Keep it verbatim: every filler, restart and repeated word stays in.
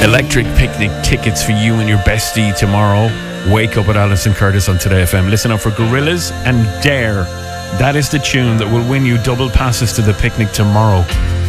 Electric picnic tickets for you and your bestie tomorrow. Wake up with Alison Curtis on Today F M. Listen up for Gorillaz and Dare. That is the tune that will win you double passes to the picnic tomorrow.